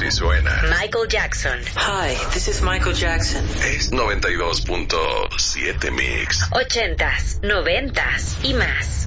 Así suena. Michael Jackson. Hi, this is Michael Jackson. Es 92.7 Mix. 80s, 90s y más.